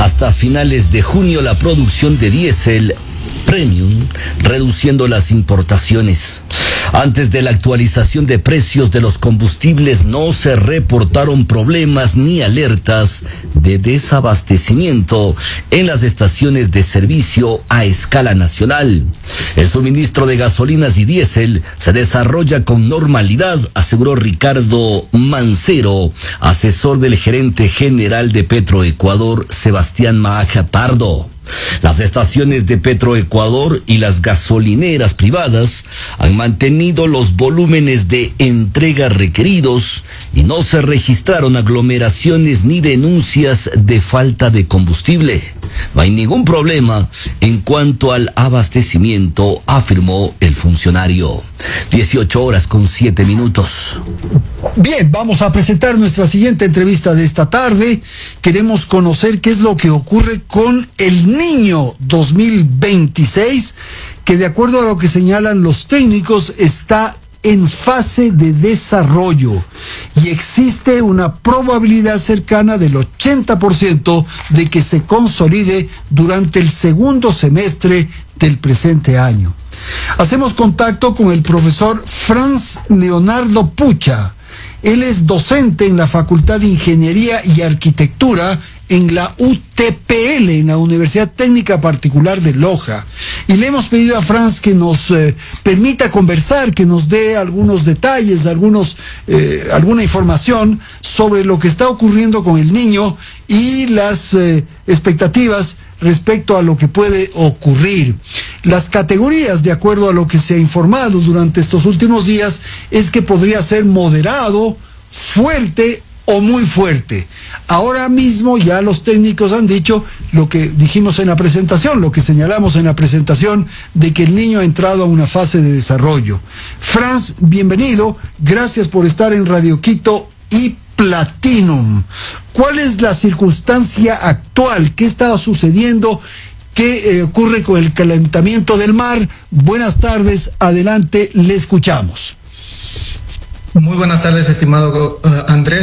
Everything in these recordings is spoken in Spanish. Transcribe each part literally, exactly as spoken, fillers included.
hasta finales de junio la producción de diésel premium, reduciendo las importaciones. Antes de la actualización de precios de los combustibles no se reportaron problemas ni alertas de desabastecimiento en las estaciones de servicio a escala nacional. El suministro de gasolinas y diésel se desarrolla con normalidad, aseguró Ricardo Mancero, asesor del gerente general de Petroecuador, Sebastián Maaja Pardo. Las estaciones de Petroecuador y las gasolineras privadas han mantenido los volúmenes de entrega requeridos y no se registraron aglomeraciones ni denuncias de falta de combustible. No hay ningún problema en cuanto al abastecimiento, afirmó el funcionario. dieciocho horas con siete minutos. Bien, vamos a presentar nuestra siguiente entrevista de esta tarde. Queremos conocer qué es lo que ocurre con el Niño dos mil veintiséis, que de acuerdo a lo que señalan los técnicos está en fase de desarrollo y existe una probabilidad cercana del ochenta por ciento de que se consolide durante el segundo semestre del presente año. Hacemos contacto con el profesor Franz Leonardo Pucha. Él es docente en la Facultad de Ingeniería y Arquitectura en la U T P L, en la Universidad Técnica Particular de Loja. Y le hemos pedido a Franz que nos eh, permita conversar, que nos dé algunos detalles, algunos, eh, alguna información sobre lo que está ocurriendo con el niño y las eh, expectativas respecto a lo que puede ocurrir. Las categorías, de acuerdo a lo que se ha informado durante estos últimos días, es que podría ser moderado, fuerte o muy fuerte. Ahora mismo ya los técnicos han dicho lo que dijimos en la presentación, lo que señalamos en la presentación, de que el niño ha entrado a una fase de desarrollo. Franz, bienvenido, gracias por estar en Radio Quito y Platinum. ¿Cuál es la circunstancia actual? ¿Qué está sucediendo? ¿Qué eh, ocurre con el calentamiento del mar? Buenas tardes, adelante, le escuchamos. Muy buenas tardes, estimado uh, Andrés.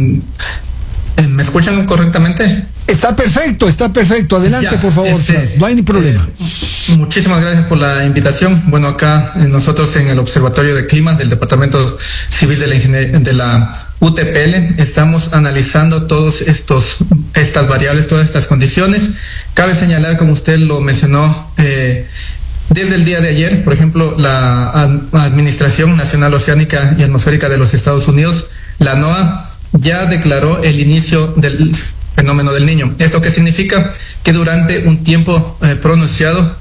¿Me escuchan correctamente? Está perfecto, está perfecto. Adelante, ya, por favor, este, Franz. No hay ni problema. Eh, muchísimas gracias por la invitación. Bueno, acá eh, nosotros en el Observatorio de Clima del Departamento Civil de la, Ingenier- de la U T P L estamos analizando todos estos estas variables, todas estas condiciones. Cabe señalar, como usted lo mencionó, eh, desde el día de ayer, por ejemplo, la Administración Nacional Oceánica y Atmosférica de los Estados Unidos, la NOAA, ya declaró el inicio del fenómeno del Niño. ¿Esto qué significa? Que durante un tiempo eh, pronunciado,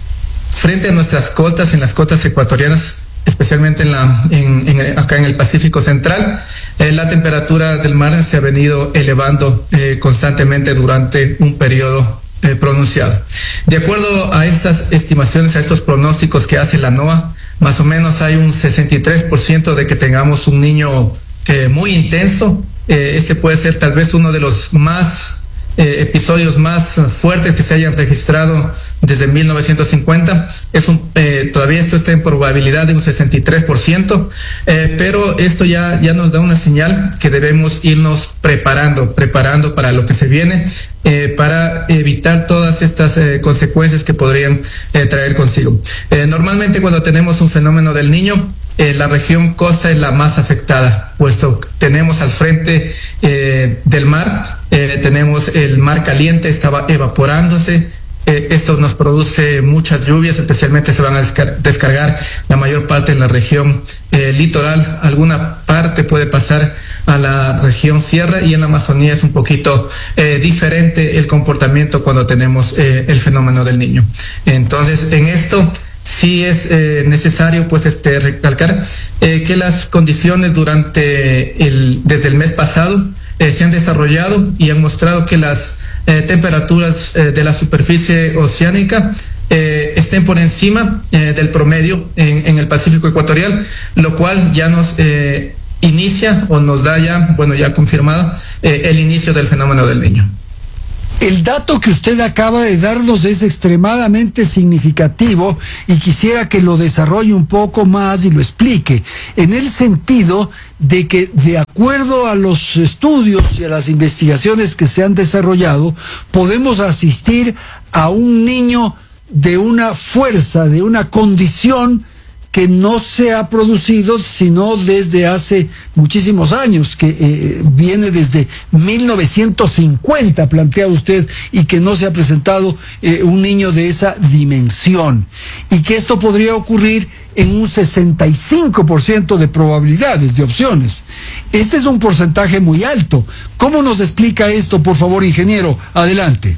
frente a nuestras costas, en las costas ecuatorianas, especialmente en la, en, en, acá en el Pacífico Central, eh, la temperatura del mar se ha venido elevando eh, constantemente durante un periodo eh, pronunciado. De acuerdo a estas estimaciones, a estos pronósticos que hace la NOAA, más o menos hay un sesenta y tres por ciento de que tengamos un niño eh, muy intenso. Eh, este puede ser tal vez uno de los más eh, episodios más fuertes que se hayan registrado desde mil novecientos cincuenta. Es un, eh, todavía esto está en probabilidad de un sesenta y tres por ciento, eh, pero esto ya, ya nos da una señal que debemos irnos preparando, preparando para lo que se viene, eh, para evitar todas estas eh, consecuencias que podrían eh, traer consigo. Eh, normalmente cuando tenemos un fenómeno del Niño, Eh, la región costa es la más afectada, puesto que tenemos al frente eh, del mar, eh, tenemos el mar caliente, estaba evaporándose. Eh, esto nos produce muchas lluvias, especialmente se van a descar- descargar la mayor parte en la región eh, litoral. Alguna parte puede pasar a la región sierra, y en la Amazonía es un poquito eh, diferente el comportamiento cuando tenemos eh, el fenómeno del Niño. Entonces, en esto sí es eh, necesario pues este recalcar eh, que las condiciones durante el desde el mes pasado eh, se han desarrollado y han mostrado que las eh, temperaturas eh, de la superficie oceánica eh, estén por encima eh, del promedio en, en el Pacífico ecuatorial, lo cual ya nos eh, inicia o nos da ya, bueno, ya confirmado eh, el inicio del fenómeno del Niño. El dato que usted acaba de darnos es extremadamente significativo y quisiera que lo desarrolle un poco más y lo explique, en el sentido de que, de acuerdo a los estudios y a las investigaciones que se han desarrollado, podemos asistir a un niño de una fuerza, de una condición que no se ha producido sino desde hace muchísimos años, que eh, viene desde mil novecientos cincuenta, plantea usted, y que no se ha presentado eh, un niño de esa dimensión, y que esto podría ocurrir en un sesenta y cinco por ciento de probabilidades, de opciones. Este es un porcentaje muy alto. ¿Cómo nos explica esto, por favor, ingeniero? Adelante.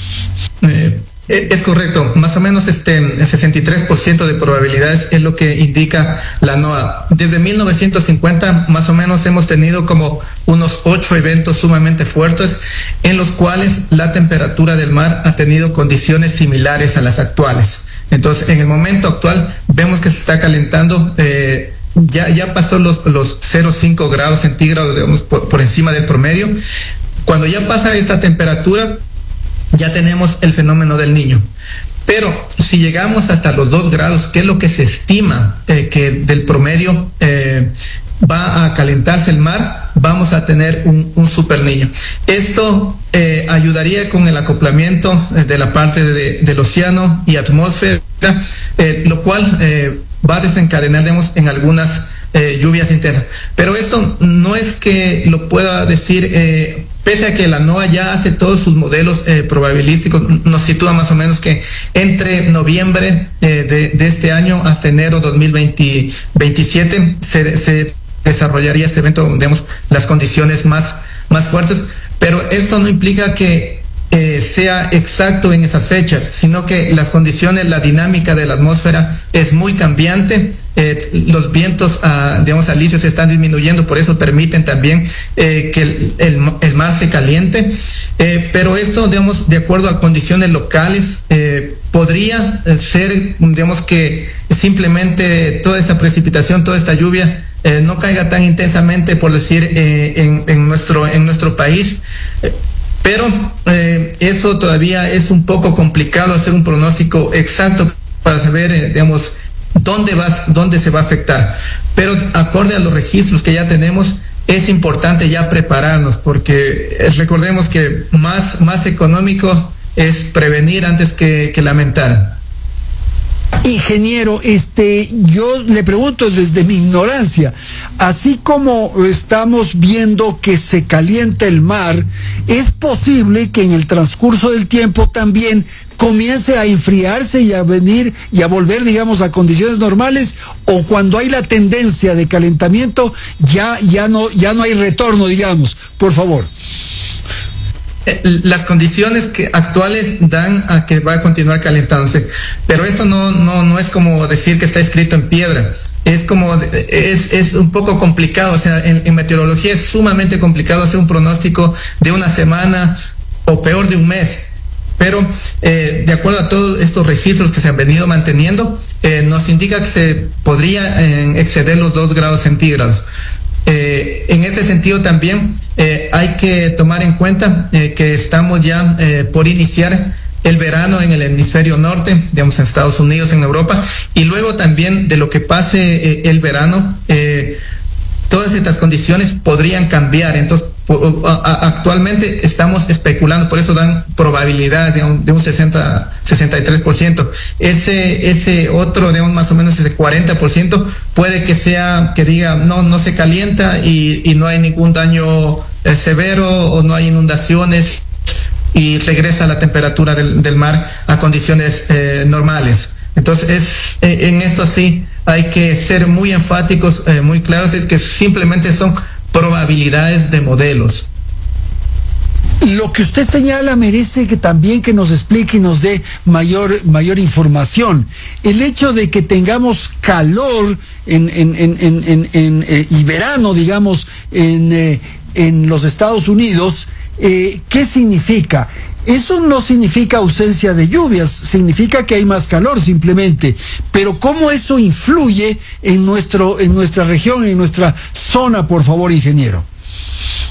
Eh. Es correcto, más o menos este el sesenta y tres por ciento de probabilidades es lo que indica la NOAA. Desde mil novecientos cincuenta más o menos hemos tenido como unos ocho eventos sumamente fuertes en los cuales la temperatura del mar ha tenido condiciones similares a las actuales. Entonces, en el momento actual vemos que se está calentando, eh, ya, ya pasó los, los cero coma cinco grados centígrados, digamos, por, por encima del promedio. Cuando ya pasa esta temperatura, ya tenemos el fenómeno del Niño. Pero si llegamos hasta los dos grados, que es lo que se estima eh, que del promedio eh, va a calentarse el mar, vamos a tener un, un super Niño. Esto eh, ayudaría con el acoplamiento de la parte de, del océano y atmósfera, eh, lo cual eh, va a desencadenar, digamos, en algunas eh, lluvias intensas. Pero esto no es que lo pueda decir... Eh, Pese a que la NOAA ya hace todos sus modelos eh, probabilísticos, nos sitúa más o menos que entre noviembre eh, de, de este año hasta enero dos mil veintisiete se, se desarrollaría este evento, digamos, las condiciones más, más fuertes, pero esto no implica que eh, sea exacto en esas fechas, sino que las condiciones, la dinámica de la atmósfera es muy cambiante. Eh, los vientos, uh, digamos, alisios se están disminuyendo, por eso permiten también eh, que el, el, el mar se caliente, eh, pero esto, digamos, de acuerdo a condiciones locales, eh, podría ser, digamos, que simplemente toda esta precipitación, toda esta lluvia eh, no caiga tan intensamente, por decir, eh, en, en, nuestro, en nuestro país. Eh, pero eh, eso todavía es un poco complicado hacer un pronóstico exacto para saber, eh, digamos, dónde va, dónde se va a afectar. Pero acorde a los registros que ya tenemos, es importante ya prepararnos, porque eh, recordemos que más, más económico es prevenir antes que, que lamentar. Ingeniero, este, yo le pregunto desde mi ignorancia, así como estamos viendo que se calienta el mar, ¿es posible que en el transcurso del tiempo también comience a enfriarse y a venir y a volver, digamos, a condiciones normales? O cuando hay la tendencia de calentamiento, ya, ya no, ya no hay retorno, digamos, por favor. Las condiciones que actuales dan a que va a continuar calentándose, pero esto no no no es como decir que está escrito en piedra. Es como es es un poco complicado, o sea, en, en meteorología es sumamente complicado hacer un pronóstico de una semana o peor de un mes. Pero eh, de acuerdo a todos estos registros que se han venido manteniendo, eh, nos indica que se podría eh, exceder los dos grados centígrados. Eh, en este sentido también eh, hay que tomar en cuenta eh, que estamos ya eh, por iniciar el verano en el hemisferio norte, digamos, en Estados Unidos, en Europa, y luego también de lo que pase eh, el verano, eh, todas estas condiciones podrían cambiar. Entonces, por, a, a, actualmente estamos especulando, por eso dan probabilidades de un, de un sesenta, sesenta y tres por ciento. Ese, ese otro, de un más o menos ese cuarenta por ciento, puede que sea, que diga, no, no se calienta y, y no hay ningún daño eh, severo, o no hay inundaciones, y regresa la temperatura del, del mar a condiciones eh, normales. Entonces, es, eh, en esto sí hay que ser muy enfáticos, eh, muy claros, es que simplemente son probabilidades de modelos. Lo que usted señala merece que también que nos explique y nos dé mayor, mayor información. El hecho de que tengamos calor en, en, en, en, en, en eh, y verano, digamos, en, eh, en los Estados Unidos, eh, ¿qué significa? Eso no significa ausencia de lluvias, significa que hay más calor simplemente. Pero ¿cómo eso influye en nuestro, en nuestra región, en nuestra zona, por favor, ingeniero?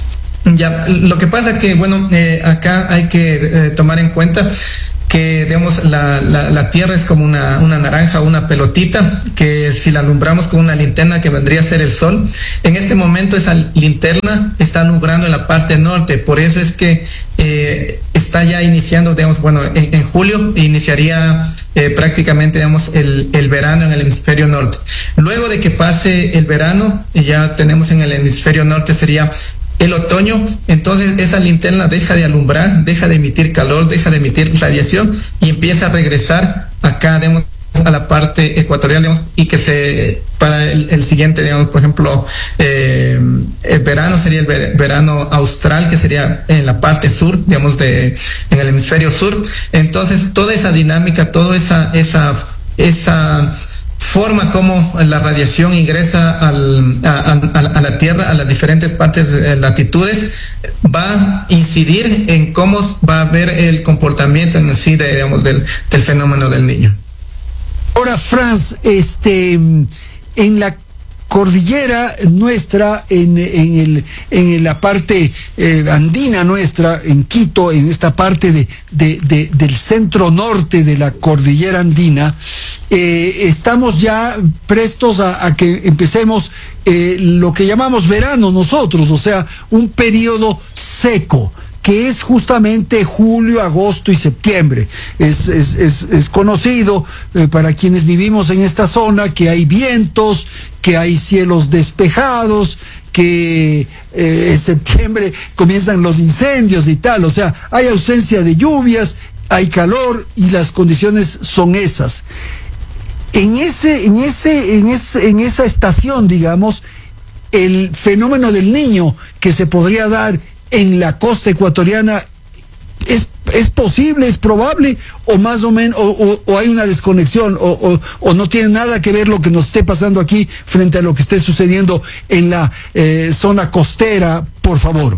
Ya, lo que pasa que, bueno, eh, acá hay que eh, tomar en cuenta que, digamos, la, la, la Tierra es como una, una naranja, una pelotita, que si la alumbramos con una linterna que vendría a ser el Sol, en este momento esa linterna está alumbrando en la parte norte, por eso es que eh, está ya iniciando, digamos, bueno, en, en julio iniciaría eh, prácticamente, digamos, el, el verano en el hemisferio norte. Luego de que pase el verano, ya tenemos en el hemisferio norte sería el otoño, entonces esa linterna deja de alumbrar, deja de emitir calor, deja de emitir radiación y empieza a regresar acá, digamos, a la parte ecuatorial, digamos, y que se, para el, el siguiente, digamos, por ejemplo, eh, el verano sería el ver, verano austral, que sería en la parte sur, digamos, de, en el hemisferio sur. Entonces, toda esa dinámica, toda esa, esa, esa forma como la radiación ingresa al, a, a, a la Tierra, a las diferentes partes de latitudes, va a incidir en cómo va a ver el comportamiento en sí de, digamos, del, del fenómeno del Niño. Ahora, Franz, este, en la cordillera nuestra, en, en, el, en la parte eh, andina nuestra, en Quito, en esta parte de, de, de, del centro norte de la cordillera andina, eh, estamos ya prestos a, a que empecemos eh, lo que llamamos verano nosotros, o sea, un periodo seco, que es justamente julio, agosto y septiembre. Es, es, es, es conocido eh, para quienes vivimos en esta zona que hay vientos, que hay cielos despejados, que eh, en septiembre comienzan los incendios y tal. O sea, hay ausencia de lluvias, hay calor y las condiciones son esas. En ese, en ese, en ese, en esa estación, digamos, el fenómeno del Niño que se podría dar en la costa ecuatoriana es, es posible, es probable, o más o menos, o, o, o hay una desconexión, o, o, o no tiene nada que ver lo que nos esté pasando aquí frente a lo que esté sucediendo en la eh, zona costera, por favor.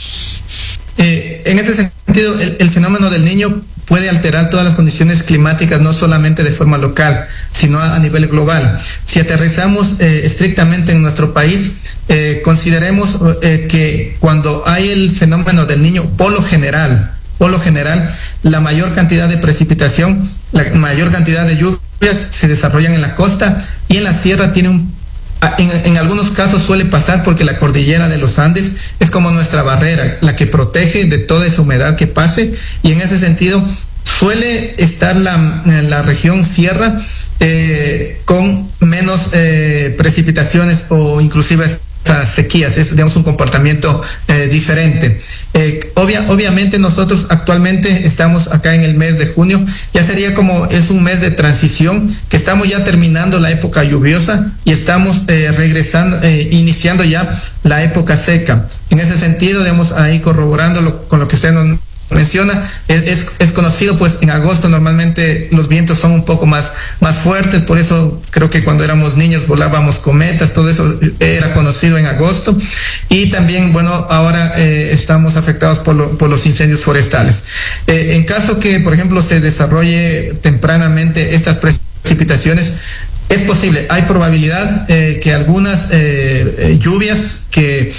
Eh, en este sentido, el, el fenómeno del Niño puede alterar todas las condiciones climáticas, no solamente de forma local, sino a, a nivel global. Si aterrizamos eh, estrictamente en nuestro país, eh, consideremos eh, que cuando hay el fenómeno del Niño, por lo general, por lo general, la mayor cantidad de precipitación, la mayor cantidad de lluvias se desarrollan en la costa, y en la sierra tiene un En, en algunos casos suele pasar porque la cordillera de los Andes es como nuestra barrera, la que protege de toda esa humedad que pase, y en ese sentido suele estar la, la región sierra eh, con menos eh, precipitaciones o inclusive sequías. Es, digamos, un comportamiento eh, diferente. Eh, obvia, obviamente nosotros actualmente estamos acá en el mes de junio, ya sería como, es un mes de transición, que estamos ya terminando la época lluviosa y estamos eh, regresando, eh, iniciando ya la época seca. En ese sentido, digamos, ahí corroborando lo, con lo que usted nos menciona, es, es, es conocido, pues en agosto normalmente los vientos son un poco más, más fuertes, por eso creo que cuando éramos niños volábamos cometas, todo eso era conocido en agosto. Y también, bueno, ahora eh, estamos afectados por, lo, por los incendios forestales. Eh, en caso que, por ejemplo, se desarrolle tempranamente estas precipitaciones, es posible, hay probabilidad eh, que algunas eh, eh, lluvias que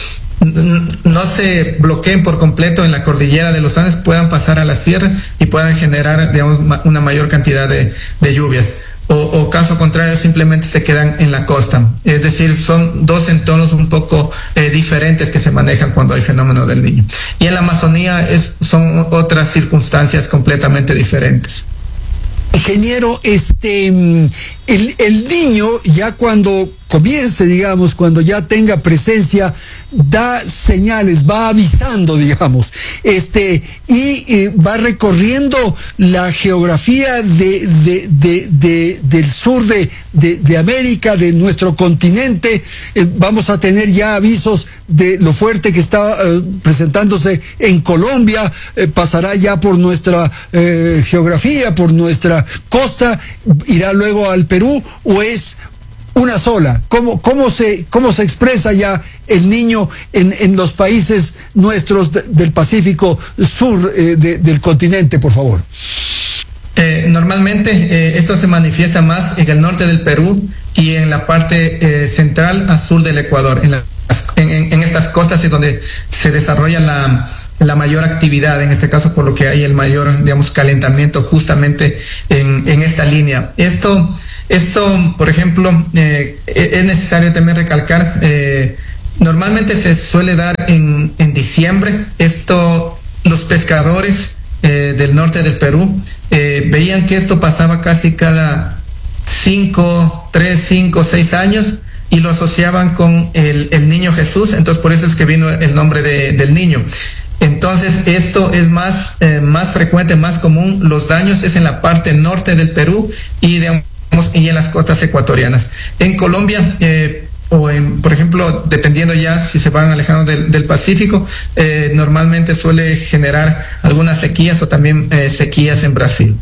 no se bloqueen por completo en la cordillera de los Andes puedan pasar a la sierra y puedan generar, digamos, una mayor cantidad de, de lluvias. O, o caso contrario, simplemente se quedan en la costa. Es decir, son dos entornos un poco eh, diferentes que se manejan cuando hay fenómeno del Niño. Y en la Amazonía es, son otras circunstancias completamente diferentes. Ingeniero, este, el, el Niño ya cuando comience, digamos, cuando ya tenga presencia, da señales, va avisando, digamos, este, y eh, va recorriendo la geografía de, de, de, de del sur de, de, de América, de nuestro continente. Eh, vamos a tener ya avisos de lo fuerte que está eh, presentándose en Colombia, eh, pasará ya por nuestra eh, geografía, por nuestra costa, irá luego al Perú, o es una sola. ¿Cómo, cómo, se, cómo se expresa ya el Niño en, en los países nuestros de, del Pacífico Sur eh, de, del continente, por favor? Eh, normalmente eh, esto se manifiesta más en el norte del Perú y en la parte eh, central a sur del Ecuador, en, la, en, en, en estas costas es donde se desarrolla la, la mayor actividad, en este caso por lo que hay el mayor, digamos, calentamiento justamente en, en esta línea. Esto, esto, por ejemplo, eh, es necesario también recalcar, eh, normalmente se suele dar en, en diciembre. Esto, los pescadores eh, del norte del Perú eh, veían que esto pasaba casi cada cinco, tres, cinco, seis años y lo asociaban con el, el niño Jesús, entonces por eso es que vino el nombre de, del niño. Entonces esto es más, eh, más frecuente, más común, los daños es en la parte norte del Perú y, digamos, y en las costas ecuatorianas. En Colombia, eh, o en, por ejemplo, dependiendo ya si se van alejando del, del Pacífico, eh, normalmente suele generar algunas sequías o también eh, sequías en Brasil.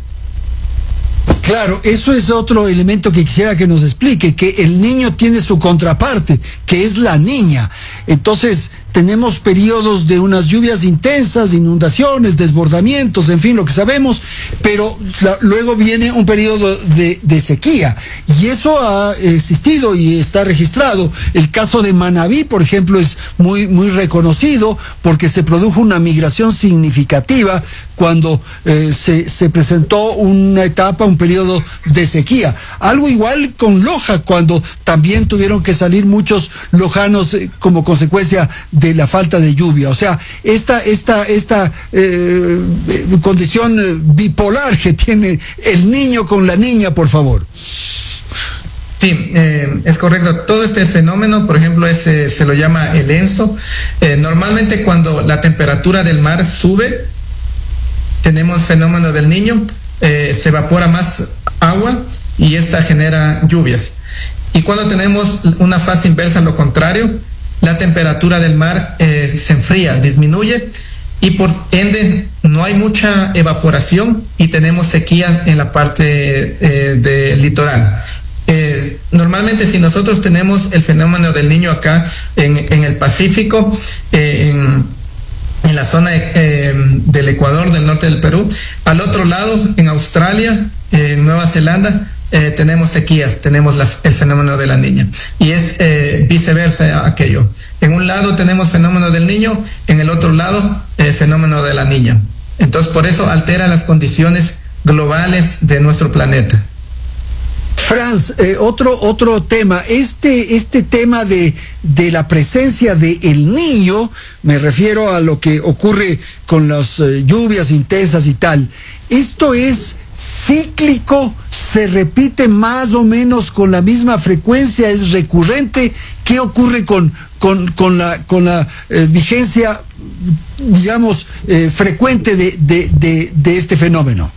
Claro, eso es otro elemento que quisiera que nos explique, que el niño tiene su contraparte, que es la niña. Entonces, tenemos periodos de unas lluvias intensas, inundaciones, desbordamientos, en fin, lo que sabemos, pero la, luego viene un periodo de, de sequía. Y eso ha existido y está registrado. El caso de Manabí, por ejemplo, es muy, muy reconocido porque se produjo una migración significativa cuando eh, se, se presentó una etapa, un periodo de sequía. Algo igual con Loja, cuando también tuvieron que salir muchos lojanos eh, como consecuencia de la falta de lluvia. O sea, esta, esta, esta eh, condición bipolar que tiene el niño con la niña, por favor. Sí, eh, es correcto. Todo este fenómeno, por ejemplo, es, eh, se lo llama el ENSO. Eh, normalmente cuando la temperatura del mar sube, tenemos fenómeno del niño, eh, se evapora más agua y esta genera lluvias. Y cuando tenemos una fase inversa, lo contrario, la temperatura del mar eh, se enfría, disminuye y por ende no hay mucha evaporación y tenemos sequía en la parte eh, del litoral. Eh, normalmente si nosotros tenemos el fenómeno del niño acá en, en el Pacífico, eh, en, en la zona eh, del Ecuador, del norte del Perú, al otro lado, en Australia, eh, Nueva Zelanda, Eh, tenemos sequías, tenemos la, el fenómeno de la niña y es eh, viceversa aquello. En un lado tenemos fenómeno del niño, en el otro lado eh, fenómeno de la niña. Entonces por eso altera las condiciones globales de nuestro planeta. Franz, eh, otro otro tema, este este tema de de la presencia de el niño, me refiero a lo que ocurre con las eh, lluvias intensas y tal. Esto es cíclico, se repite más o menos con la misma frecuencia, es recurrente. ¿Qué ocurre con con con la con la eh, vigencia, digamos, eh, frecuente de, de de de este fenómeno?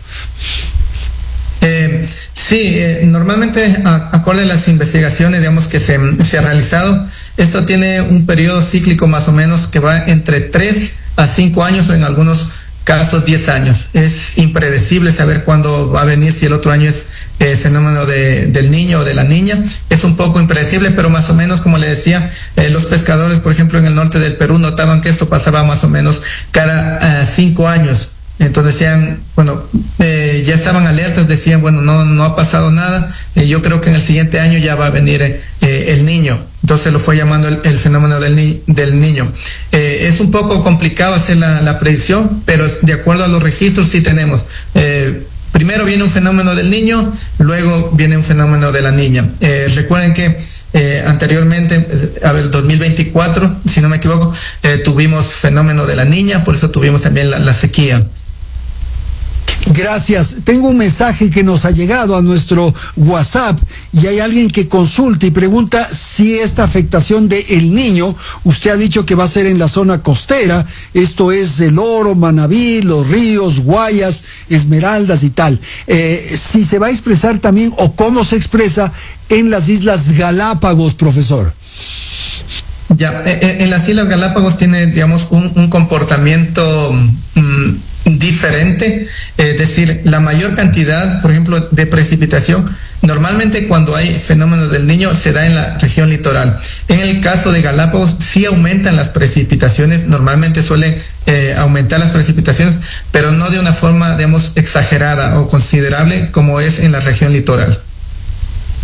Eh, sí, eh, normalmente a, acorde a las investigaciones, digamos, que se, se ha realizado, esto tiene un periodo cíclico más o menos que va entre tres a cinco años o en algunos casos diez años. Es impredecible saber cuándo va a venir, si el otro año es eh, fenómeno de, del niño o de la niña. Es un poco impredecible, pero más o menos, como le decía, eh, los pescadores, por ejemplo, en el norte del Perú notaban que esto pasaba más o menos cada uh, cinco años. Entonces decían, bueno, eh, ya estaban alertas, decían, bueno, no no ha pasado nada, eh, yo creo que en el siguiente año ya va a venir eh, el niño. Entonces lo fue llamando el, el fenómeno del, ni del niño. Eh, es un poco complicado hacer la, la predicción, pero de acuerdo a los registros sí tenemos. Eh, primero viene un fenómeno del niño, luego viene un fenómeno de la niña. Eh, recuerden que eh, anteriormente, a ver, dos mil veinticuatro, si no me equivoco, eh, tuvimos fenómeno de la niña, por eso tuvimos también la, la sequía. Gracias. Tengo un mensaje que nos ha llegado a nuestro WhatsApp y hay alguien que consulta y pregunta si esta afectación de El Niño, usted ha dicho que va a ser en la zona costera, esto es El Oro, Manabí, Los Ríos, Guayas, Esmeraldas y tal. Eh, si se va a expresar también o cómo se expresa en las Islas Galápagos, profesor. Ya, en las Islas Galápagos tiene, digamos, un, un comportamiento mmm, diferente, es decir, la mayor cantidad, por ejemplo, de precipitación, normalmente cuando hay fenómenos del niño se da en la región litoral. En el caso de Galápagos sí aumentan las precipitaciones, normalmente suelen eh, aumentar las precipitaciones, pero no de una forma, digamos, exagerada o considerable como es en la región litoral.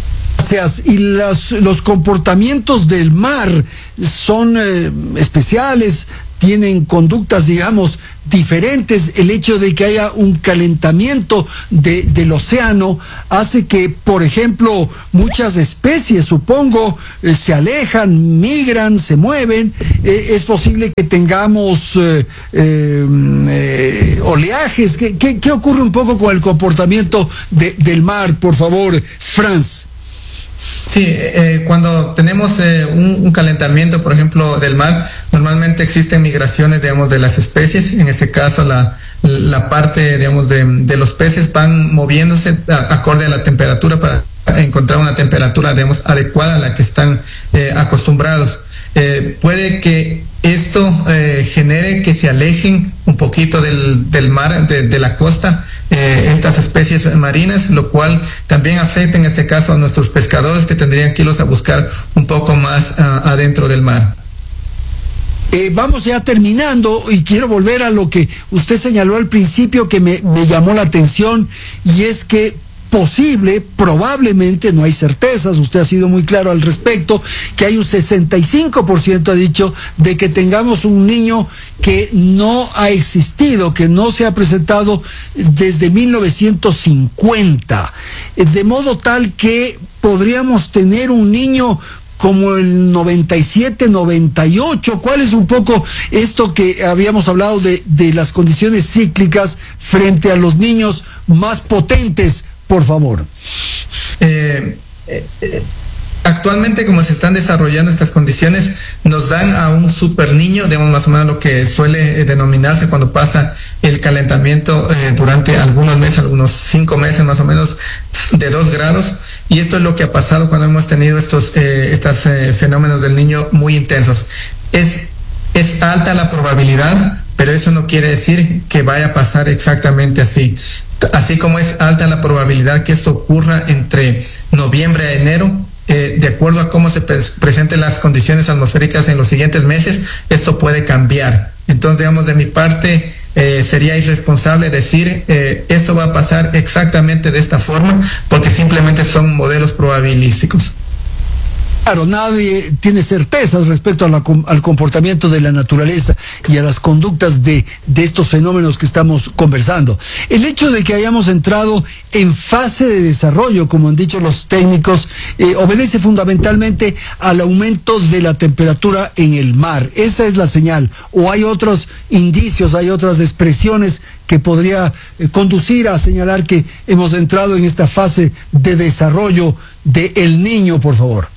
Gracias. ¿Y las, los comportamientos del mar son eh, especiales? ¿Tienen conductas, digamos, diferentes? El hecho de que haya un calentamiento de, del océano hace que, por ejemplo, muchas especies, supongo, eh, se alejan, migran, se mueven. Eh, es posible que tengamos eh, eh, eh, oleajes. ¿Qué, qué, ¿Qué ocurre un poco con el comportamiento de, del mar, por favor, Franz? Sí, eh, cuando tenemos eh, un, un calentamiento, por ejemplo, del mar, normalmente existen migraciones, digamos, de las especies. En este caso, la, la parte, digamos, de, de los peces van moviéndose a, acorde a la temperatura para encontrar una temperatura, digamos, adecuada a la que están eh, acostumbrados. Eh, puede que esto eh, genere que se alejen un poquito del, del mar, de, de la costa, eh, estas especies marinas, lo cual también afecta en este caso a nuestros pescadores, que tendrían que irlos a buscar un poco más uh, adentro del mar. Eh, vamos ya terminando y quiero volver a lo que usted señaló al principio, que me, me llamó la atención, y es que posible, probablemente, no hay certezas, usted ha sido muy claro al respecto, que hay un sesenta y cinco por ciento, ha dicho, de que tengamos un niño que no ha existido, que no se ha presentado desde mil novecientos cincuenta, de modo tal que podríamos tener un niño como el noventa y siete, noventa y ocho. ¿Cuál es un poco esto que habíamos hablado de, de las condiciones cíclicas frente a los niños más potentes? Por favor. Eh, eh, eh, actualmente, como se están desarrollando estas condiciones, nos dan a un super niño, digamos, más o menos lo que suele eh, denominarse cuando pasa el calentamiento eh, durante algunos meses, algunos cinco meses más o menos, de dos grados. Y esto es lo que ha pasado cuando hemos tenido estos eh, estos eh, fenómenos del niño muy intensos. Es, es alta la probabilidad, pero eso no quiere decir que vaya a pasar exactamente así. Así como es alta la probabilidad que esto ocurra entre noviembre a enero, eh, de acuerdo a cómo se pre presenten las condiciones atmosféricas en los siguientes meses, esto puede cambiar. Entonces, digamos, de mi parte, eh, sería irresponsable decir eh, esto va a pasar exactamente de esta forma, porque simplemente son modelos probabilísticos. Claro, nadie tiene certezas respecto a la, al comportamiento de la naturaleza y a las conductas de, de estos fenómenos que estamos conversando. El hecho de que hayamos entrado en fase de desarrollo, como han dicho los técnicos, eh, obedece fundamentalmente al aumento de la temperatura en el mar. Esa es la señal. ¿O hay otros indicios, hay otras expresiones que podría eh, conducir a señalar que hemos entrado en esta fase de desarrollo de el niño, por favor?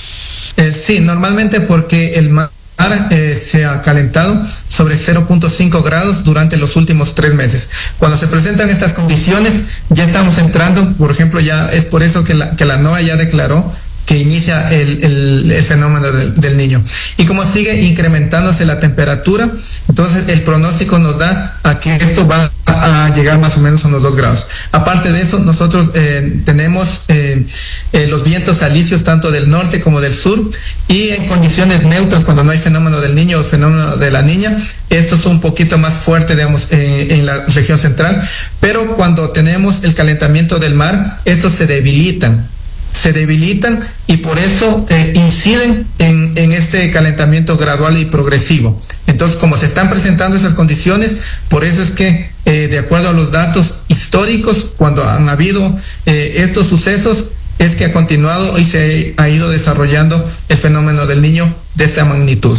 Eh, sí, normalmente porque el mar eh, se ha calentado sobre cero punto cinco grados durante los últimos tres meses. Cuando se presentan estas condiciones, ya estamos entrando, por ejemplo, ya es por eso que la, que la NOAA ya declaró que inicia el, el, el fenómeno del, del niño. Y como sigue incrementándose la temperatura, entonces el pronóstico nos da a que esto va a llegar más o menos a unos dos grados. Aparte de eso, nosotros eh, tenemos eh, eh, los vientos alisios tanto del norte como del sur, y en condiciones neutras, cuando no hay fenómeno del niño o fenómeno de la niña, estos son un poquito más fuertes, digamos, eh, en la región central, pero cuando tenemos el calentamiento del mar, estos se debilitan. se debilitan y por eso eh, inciden en, en este calentamiento gradual y progresivo. Entonces, como se están presentando esas condiciones, por eso es que, eh, de acuerdo a los datos históricos, cuando han habido eh, estos sucesos, es que ha continuado y se ha ido desarrollando el fenómeno del niño de esta magnitud.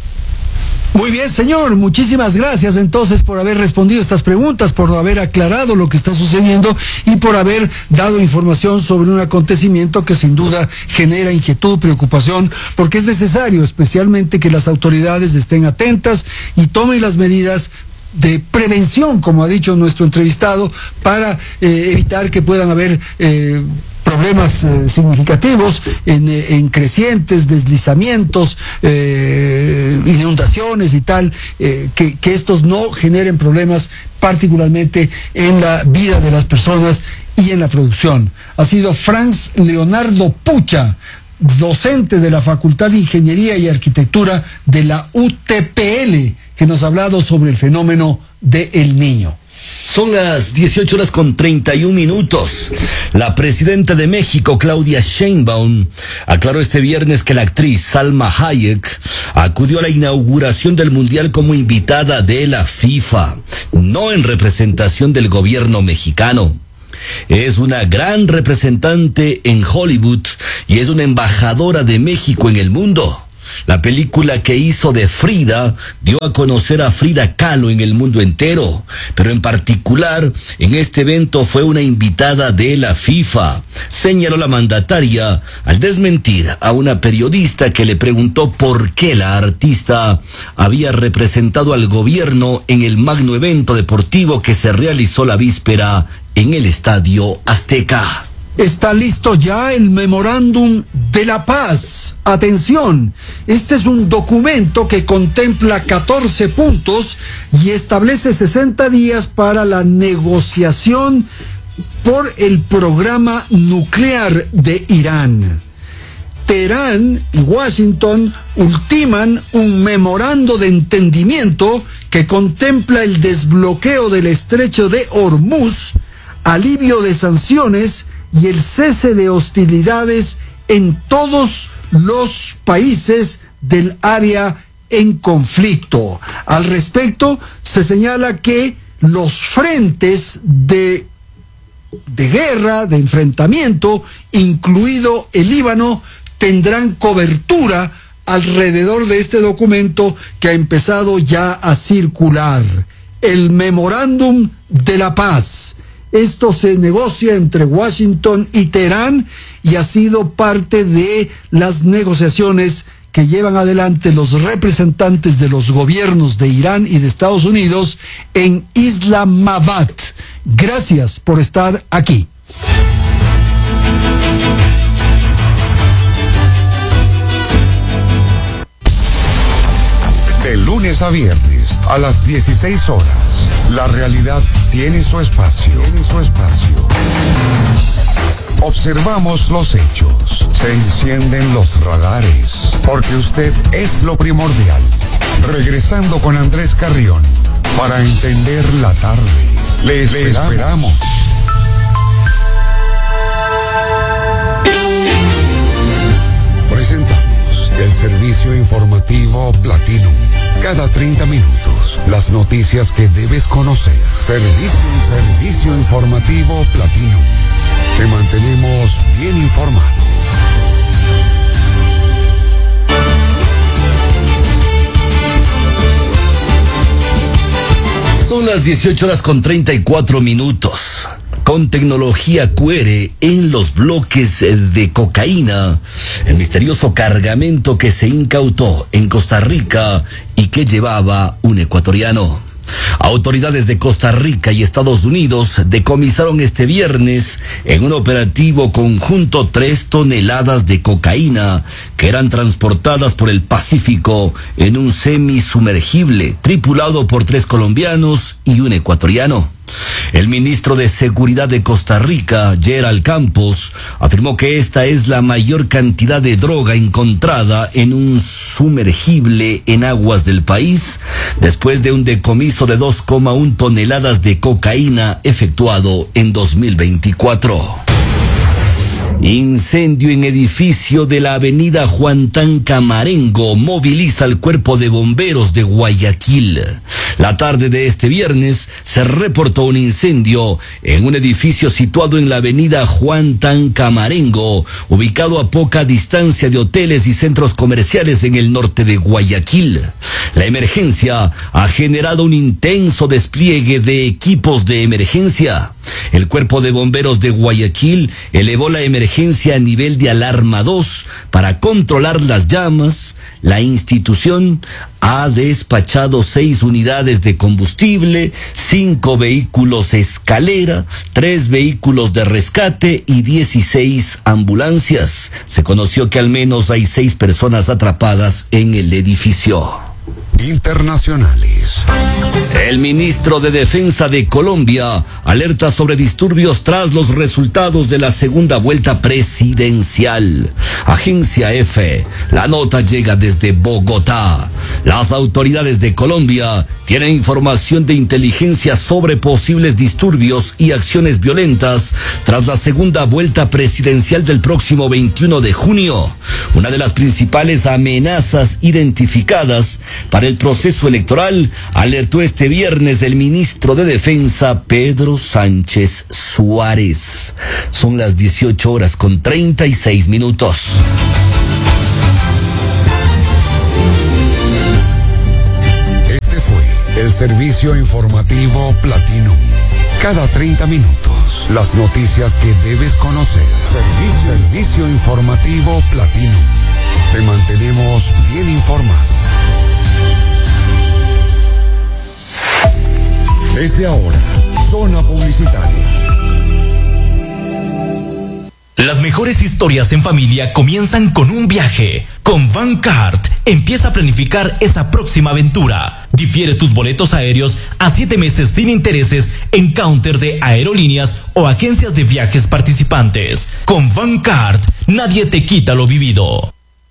Muy bien, señor, muchísimas gracias entonces por haber respondido estas preguntas, por haber aclarado lo que está sucediendo y por haber dado información sobre un acontecimiento que sin duda genera inquietud, preocupación, porque es necesario especialmente que las autoridades estén atentas y tomen las medidas de prevención, como ha dicho nuestro entrevistado, para eh, evitar que puedan haber eh, problemas eh, significativos en, en crecientes, deslizamientos, eh, inundaciones y tal, eh, que, que estos no generen problemas particularmente en la vida de las personas y en la producción. Ha sido Franz Leonardo Pucha, docente de la Facultad de Ingeniería y Arquitectura de la U T P L, que nos ha hablado sobre el fenómeno de El Niño. Son las dieciocho horas con treinta y un minutos. La presidenta de México, Claudia Sheinbaum, aclaró este viernes que la actriz Salma Hayek acudió a la inauguración del Mundial como invitada de la FIFA, no en representación del gobierno mexicano. Es una gran representante en Hollywood y es una embajadora de México en el mundo. La película que hizo de Frida dio a conocer a Frida Kahlo en el mundo entero, pero en particular en este evento fue una invitada de la FIFA, señaló la mandataria al desmentir a una periodista que le preguntó por qué la artista había representado al gobierno en el magno evento deportivo que se realizó la víspera en el Estadio Azteca. Está listo ya el Memorándum de la Paz. Atención, este es un documento que contempla catorce puntos y establece sesenta días para la negociación por el programa nuclear de Irán. Teherán y Washington ultiman un memorando de entendimiento que contempla el desbloqueo del estrecho de Hormuz, alivio de sanciones y el cese de hostilidades en todos los países del área en conflicto. Al respecto, se señala que los frentes de, de guerra, de enfrentamiento, incluido el Líbano, tendrán cobertura alrededor de este documento que ha empezado ya a circular. El Memorándum de la Paz. Esto se negocia entre Washington y Teherán y ha sido parte de las negociaciones que llevan adelante los representantes de los gobiernos de Irán y de Estados Unidos en Islamabad. Gracias por estar aquí. De lunes a viernes a las dieciséis horas, la realidad tiene su espacio. Tiene su espacio. Observamos los hechos, se encienden los radares, porque usted es lo primordial. Regresando con Andrés Carrión para entender la tarde. Le esperamos. Le esperamos. Presentamos el servicio informativo Platinum. Cada treinta minutos, las noticias que debes conocer. Servicio, servicio informativo Platinum. Te mantenemos bien informado. Son las dieciocho horas con treinta y cuatro minutos. Con tecnología Q R en los bloques de cocaína, el misterioso cargamento que se incautó en Costa Rica y que llevaba un ecuatoriano. Autoridades de Costa Rica y Estados Unidos decomisaron este viernes en un operativo conjunto tres toneladas de cocaína que eran transportadas por el Pacífico en un semisumergible tripulado por tres colombianos y un ecuatoriano. El ministro de Seguridad de Costa Rica, Gerald Campos, afirmó que esta es la mayor cantidad de droga encontrada en un sumergible en aguas del país, después de un decomiso de dos coma uno toneladas de cocaína efectuado en dos mil veinticuatro. Incendio en edificio de la avenida Juan Tan Camarengo moviliza al cuerpo de bomberos de Guayaquil. La tarde de este viernes se reportó un incendio en un edificio situado en la avenida Juan Tan Camarengo, ubicado a poca distancia de hoteles y centros comerciales en el norte de Guayaquil. La emergencia ha generado un intenso despliegue de equipos de emergencia. El Cuerpo de Bomberos de Guayaquil elevó la emergencia a nivel de alarma dos para controlar las llamas. La institución ha despachado seis unidades de combustible, cinco vehículos escalera, tres vehículos de rescate y dieciséis ambulancias. Se conoció que al menos hay seis personas atrapadas en el edificio. Internacionales. El ministro de Defensa de Colombia alerta sobre disturbios tras los resultados de la segunda vuelta presidencial. Agencia F, la nota llega desde Bogotá. Las autoridades de Colombia tienen información de inteligencia sobre posibles disturbios y acciones violentas tras la segunda vuelta presidencial del próximo veintiuno de junio. Una de las principales amenazas identificadas para el proceso electoral, alertó este viernes el ministro de Defensa, Pedro Sánchez Suárez. Son las dieciocho horas con treinta y seis minutos. Este fue el servicio informativo Platinum. Cada treinta minutos, las noticias que debes conocer. Servicio, servicio informativo Platinum. Te mantenemos bien informado. Desde ahora, zona publicitaria. Las mejores historias en familia comienzan con un viaje. Con Bancard, empieza a planificar esa próxima aventura. Difiere tus boletos aéreos a siete meses sin intereses en counter de aerolíneas o agencias de viajes participantes. Con Bancard, nadie te quita lo vivido.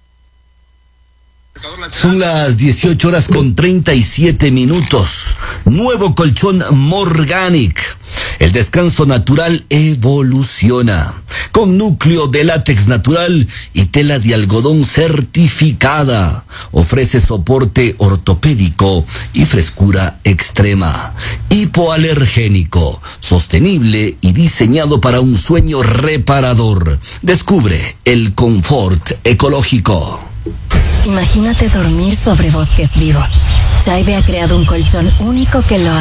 Son las dieciocho horas con treinta y siete minutos. Nuevo colchón Morganic. El descanso natural evoluciona. Con núcleo de látex natural y tela de algodón certificada. Ofrece soporte ortopédico y frescura extrema. Hipoalergénico, sostenible y diseñado para un sueño reparador. Descubre el confort ecológico. Imagínate dormir sobre bosques vivos. Chaide ha creado un colchón único que lo